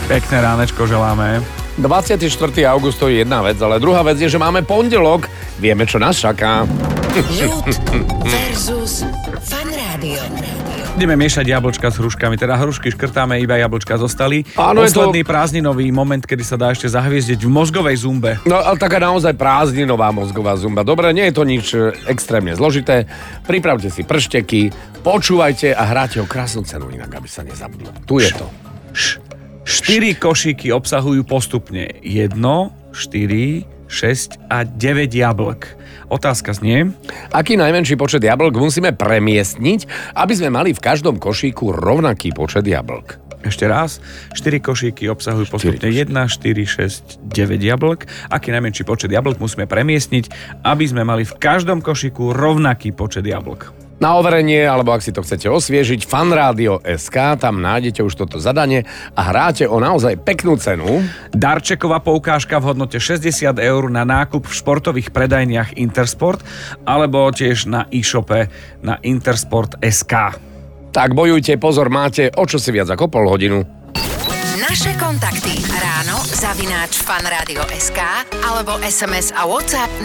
Pekné ránečko želáme. 24. august to je jedna vec, ale druhá vec je, že máme pondelok. Vieme, čo nás čaká. Ľud versus Fan Rádio. Ideme miešať jablčka s hruškami, teda hrušky škrtáme, iba jablčka zostali. Áno, posledný prázdninový moment, kedy sa dá ešte zahviezdiť v mozgovej zumbe. No, ale taká naozaj prázdninová mozgová zumba. Dobre, nie je to nič extrémne zložité. Pripravte si pršteky, počúvajte a hráte o krásnu cenu inak, aby sa nezabudlo. Tu je to. 4 košíky obsahujú postupne 1, 4, 6 a 9 jablk. Otázka znie: Aký najmenší počet jablk musíme premiestniť, aby sme mali v každom košíku rovnaký počet jablk? Ešte raz, 4 košíky obsahujú postupne 1, 4, 6, 9 jablk. Aký najmenší počet jablk musíme premiestniť, aby sme mali v každom košíku rovnaký počet jablk? Na overenie, alebo ak si to chcete osviežiť, fanradio.sk, tam nájdete už toto zadanie a hráte o naozaj peknú cenu. Darčeková poukážka v hodnote 60 eur na nákup v športových predajniach Intersport alebo tiež na e-shope na intersport.sk. Tak bojujte, pozor, máte o čo si viac ako pol hodinu. Naše kontakty ráno @fanradio.sk alebo SMS a WhatsApp